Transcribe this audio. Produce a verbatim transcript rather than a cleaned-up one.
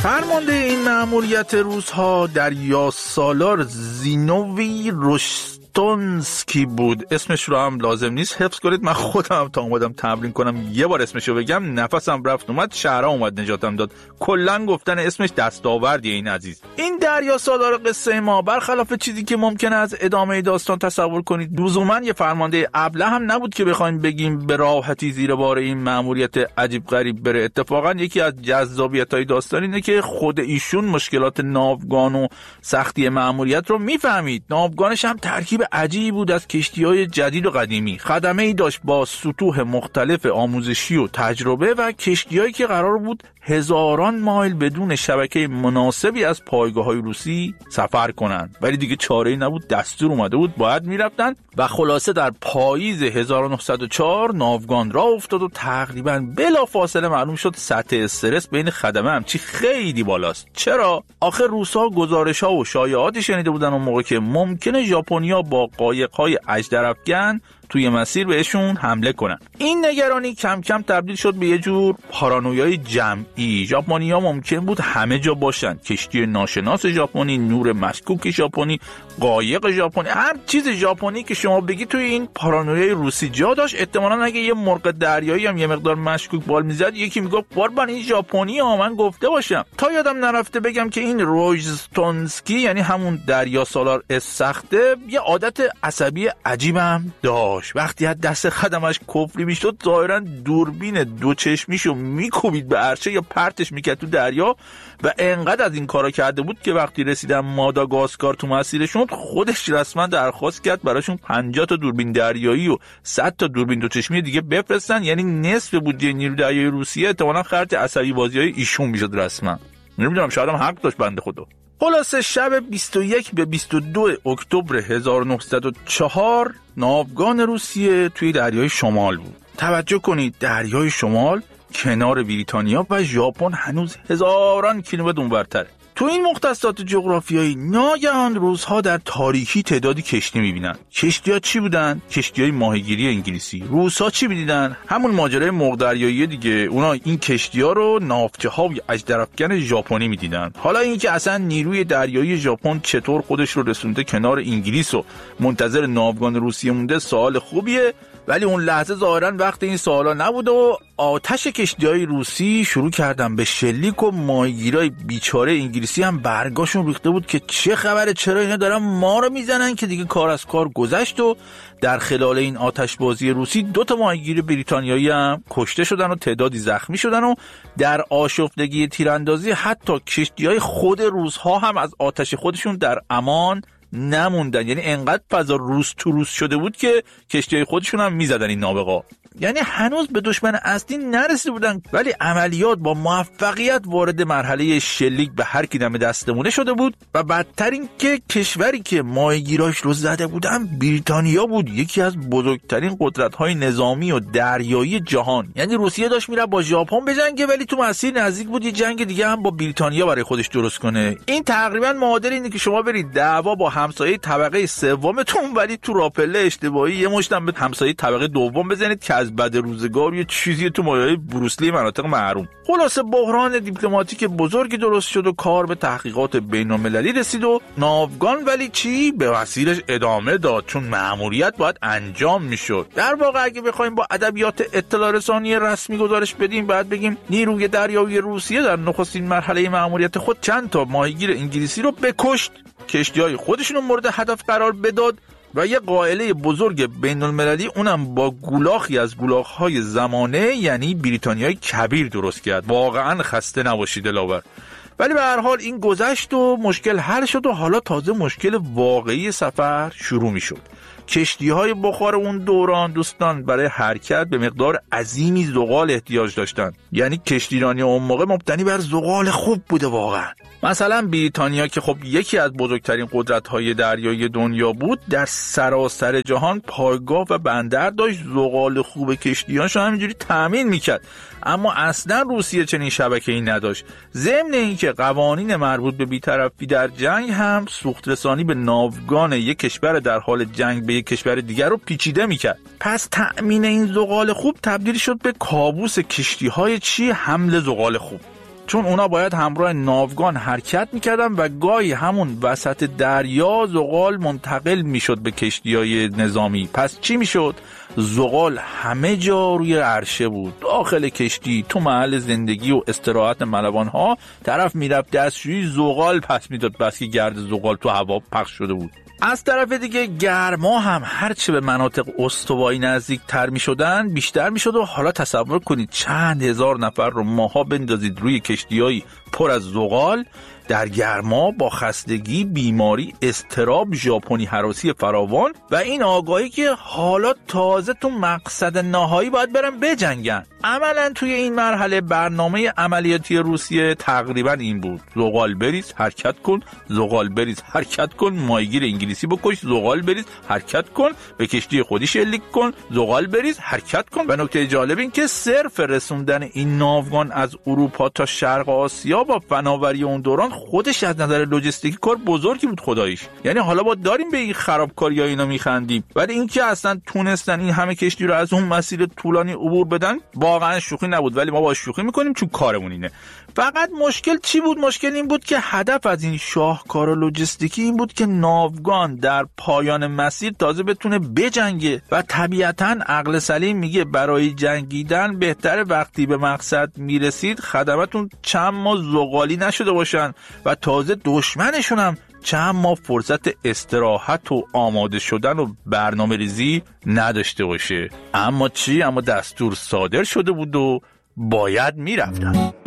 فرمانده این مأموریت روس‌ها دریا سالار زینووی روستونسکی بود. اسمش رو هم لازم نیست حفظ کنید، من خودم تا اومدم تمرین کنم یه بار اسمش رو بگم نفسم رفت اومد، شهرها اومد نجاتم داد. کلا گفتن اسمش دستاوردیه این عزیز. این دریا سالار قصه ما برخلاف چیزی که ممکنه از ادامه داستان تصور کنید لزوما یه فرمانده ابله هم نبود که بخوایم بگیم به راحتی زیر بار این مأموریت عجیب غریب بره. اتفاقا یکی از جذابیت‌های داستان اینه که خود ایشون مشکلات ناوگان و سختی مأموریت رو میفهمید. ناوگانش هم ترکیب عجیبی بود از کشتی‌های جدید و قدیمی. خدمه‌ای داشت با سطوح مختلف آموزشی و تجربه و کشتی‌هایی که قرار بود هزاران مایل بدون شبکه مناسبی از پایگاه‌های روسی سفر کنند، ولی دیگه چاره‌ای نبود، دستور اومده بود باید میرفتن و خلاصه در پاییز هزار و نهصد و چهار ناوگان راه افتاد و تقریباً بلافاصله معلوم شد سطح استرس بین خدمه همچی خیلی بالاست. چرا؟ آخه روس‌ها گزارش‌ها و شایعاتی شنیده بودن اون موقع که ممکنه ژاپنی‌ها با قایق‌های اژدرافکن توی مسیر بهشون حمله کنن. این نگرانی کم کم تبدیل شد به یه جور پارانویای جمعی. ژاپنی‌ها ممکن بود همه جا باشن، کشتی ناشناس ژاپنی، نور مشکوک ژاپنی، قایق ژاپنی، هر چیز ژاپنی که شما بگی توی این پارانویای روسی جا داشت. احتمالاً اگه یه مرغ دریایی هم یه مقدار مشکوک بال میزد یکی میگفت قربان این ژاپنی ها، من گفته باشم. تا یادم نرفته بگم که این روژستونسکی یعنی همون دریا سالار سخته یه عادت عصبی عجیبم داشت. وقتی از دست خدمش کفری میشد ظاهرا دوربین دو چشمیشو میکوبید به عرشه یا پرتش میکرد تو دریا و انقدر از این کارا کرده بود که وقتی رسیدن ماداگاسکار تو مسیرشون خودش رسما درخواست کرد براشون پنجاه تا دوربین دریایی و صد تا دوربین دو چشمی دیگه بفرستن، یعنی نصف بودجه نیروی دریایی روسیه احتمالاً خرج عصبی بازیای ایشون میشد رسما. نمیدونم شاید هم حق داشت بنده خدا. خلاصه شب بیست و یک به بیست و دو اکتبر هزار و نهصد و چهار ناوگان روسیه توی دریای شمال بود. توجه کنید دریای شمال کنار بریتانیا و ژاپن هنوز هزاران کیلومتر اونورتره. تو این مختصات جغرافیایی ناگهان روزها در تاریکی تعدادی کشتی میبینن. کشتی‌ها چی بودن؟ کشتی‌های ماهیگیری انگلیسی. روس‌ها چی می‌دیدن؟ همون ماجرای مرغ دریایی دیگه. اونا این کشتی‌ها رو ناوچه‌های اژدرافکن ژاپنی می‌دیدن. حالا اینکه اصلا نیروی دریایی ژاپن چطور خودش رو رسونده کنار انگلیس و منتظر ناوگان روسیه مونده سوال خوبیه، ولی اون لحظه ظاهراً وقت این سوالا نبود و آتش کشتی‌های روسی شروع کردن به شلیک و ماهیگیرای بیچاره انگلیسی هم برگاشون ریخته بود که چه خبره، چرا اینا دارن ما رو میزنن، که دیگه کار از کار گذشت و در خلال این آتشبازی روسی دو تا ماهیگیر بریتانیایی هم کشته شدن و تعدادی زخمی شدن و در آشفتگی تیراندازی حتی کشتی‌های خود روس‌ها هم از آتش خودشون در امان نموندن. یعنی انقدر فضا روس تو روس شده بود که کشتی‌های خودشون هم میزدن این نابغا. یعنی هنوز به دشمن اصلی نرسیده بودن، ولی عملیات با موفقیت وارد مرحله شلیک به هر کی دم دستمونه شده بود و بدتر این که کشوری که ماهیگیراش رو زده بودن بریتانیا بود، یکی از بزرگترین قدرت‌های نظامی و دریایی جهان. یعنی روسیه داشت میره با ژاپن بجنگه ولی تو مسیر نزدیک بود یه جنگ دیگه هم با بریتانیا برای خودش درست کنه. این تقریبا معادل اینه که شما برید دعوا با همسایه طبقه سومتون ولی تو راپله اشتباهی یه مشتم به همسایه طبقه دوم بزنید که از بعد روزگار یه چیزی تو مایه بروسلی مناطق محروم. خلاصه بحران دیپلماتیک بزرگی درست شد و کار به تحقیقات بین‌المللی رسید و ناوگان ولی چی به مسیرش ادامه داد، چون مأموریت باید انجام میشد. در واقع اگه بخوایم با ادبیات اطلاع رسانی رسمی گزارش بدیم باید بگیم نیروی دریایی روسیه در نخستین مرحله مأموریت خود چند تا ماهیگیر انگلیسی رو بکشت، کشتی‌های خودشون رو مورد هدف قرار بداد و یه قائله بزرگ بین‌المللی اونم با گولاخی از گولاخ‌های زمانه یعنی بریتانیای کبیر درست کرد. واقعا خسته نباشید دلاور. ولی به هر حال این گذشت و مشکل حل شد و حالا تازه مشکل واقعی سفر شروع می شد. کشتی‌های بخار اون دوران دوستان برای حرکت به مقدار عظیمی زغال احتیاج داشتند. یعنی کشتیرانی اون موقع مبتنی بر زغال خوب بوده واقعا. مثلا بریتانیا که خب یکی از بزرگترین قدرت‌های دریایی دنیا بود، در سراسر جهان پایگاه و بندر داشت، زغال خوب کشتی‌هاش همینجوری تامین می‌کرد. اما اصلا روسیه چنین شبکه‌ای نداشت. ضمن اینکه قوانین مربوط به بی‌طرفی در جنگ هم سوخت رسانی به ناوگان یک کشور در حال جنگ به یک کشور دیگر رو پیچیده می‌کرد. پس تأمین این زغال خوب تبدیل شد به کابوس کشتی‌های چی حمل زغال خوب. چون اونا باید همراه ناوگان حرکت میکردن و گاهی همون وسط دریا زغال منتقل میشد به کشتی‌های نظامی. پس چی میشد؟ زغال همه جا روی عرشه بود، داخل کشتی، تو محل زندگی و استراحت ملوان‌ها. طرف میرفت دستشویی، زغال پس میداد، بس که گرد زغال تو هوا پخش شده بود. از طرف دیگه گرما هم هرچه به مناطق استوایی نزدیک تر می شدن بیشتر می شد و حالا تصور کنید چند هزار نفر رو ماها بندازید روی کشتی‌هایی پر از زغال در گرما، با خستگی، بیماری، اضطراب، ژاپنی هراسی فراوان و این آگاهی که حالا تازه تو مقصد نهایی باید برن بجنگن. عملا توی این مرحله برنامه عملیاتی روسیه تقریبا این بود: زغال بریز حرکت کن، زغال بریز حرکت کن، ماهیگیر انگلیسی بکش، زغال بریز حرکت کن، به کشتی خودی شلیک کن، زغال بریز حرکت کن. و نکته جالب این که صرف رسوندن این ناوگان از اروپا تا شرق آسیا با فناوری اون دوران خودش از نظر لوجستیکی کار بزرگی بود خداییش. یعنی حالا با داریم به این خرابکاری‌ها اینا میخندیم، ولی اینکه اصلا تونستن این همه کشتی رو از اون مسیر طولانی عبور بدن واقعا شوخی نبود، ولی ما با شوخی میکنیم چون کارمون اینه. فقط مشکل چی بود؟ مشکل این بود که هدف از این شاهکار لوجستیکی این بود که ناوگان در پایان مسیر تازه بتونه بجنگه و طبیعتاً عقل سلیم میگه برای جنگیدن بهتره وقتی به مقصد میرسید خدمتون چند ماه زغالی نشده باشن و تازه دشمنشون هم چند ماه فرصت استراحت و آماده شدن و برنامه ریزی نداشته باشه. اما چی؟ اما دستور صادر شده بود و باید میرفتن.